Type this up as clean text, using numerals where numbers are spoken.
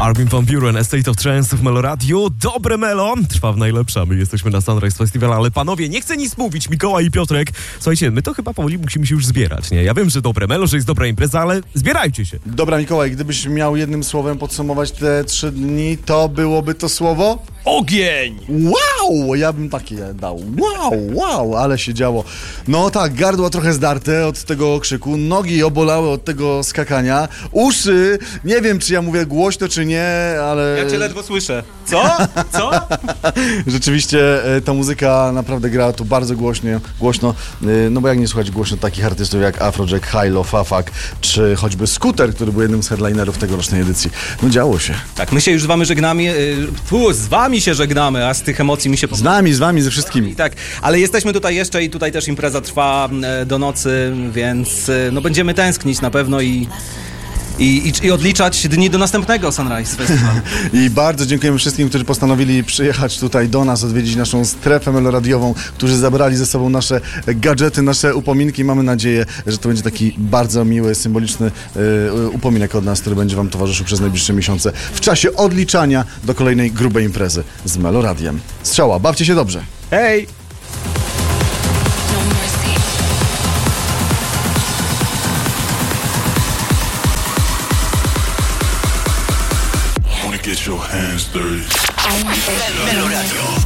Armin van Buuren, A State of Trance w Melo Radio. Dobre Melo, trwa w najlepsza. My jesteśmy na Sunrise Festival, ale panowie, nie chcę nic mówić, Mikołaj i Piotrek. Słuchajcie, my to chyba powoli musimy się już zbierać, nie? Ja wiem, że dobre Melo, że jest dobra impreza, ale zbierajcie się. Dobra, Mikołaj, gdybyś miał jednym słowem podsumować te 3 dni, to byłoby to słowo? Ogień! Wow! Ja bym takie dał. Wow, ale się działo. No tak, gardło trochę zdarte od tego krzyku, nogi obolały od tego skakania, uszy, nie wiem, czy ja mówię głośno, czy nie, ale... Ja cię ledwo słyszę. Co? Rzeczywiście ta muzyka naprawdę grała tu bardzo głośno, no bo jak nie słuchać głośno takich artystów jak Afrojack, Hylo, Fafak, czy choćby Scooter, który był jednym z headlinerów tegorocznej edycji. No działo się. Tak, my się już z wami żegnamy, z wami się żegnamy, a z tych emocji mi się... Z wami, ze wszystkimi. Tak, ale jesteśmy tutaj jeszcze i tutaj też impreza trwa do nocy, więc no będziemy tęsknić na pewno i odliczać dni do następnego Sunrise Festival. I bardzo dziękujemy wszystkim, którzy postanowili przyjechać tutaj do nas, odwiedzić naszą strefę meloradiową, którzy zabrali ze sobą nasze gadżety, nasze upominki. Mamy nadzieję, że to będzie taki bardzo miły, symboliczny upominek od nas, który będzie wam towarzyszył przez najbliższe miesiące w czasie odliczania do kolejnej grubej imprezy z Meloradiem. Strzała, bawcie się dobrze. Hej! Get your hands dirty.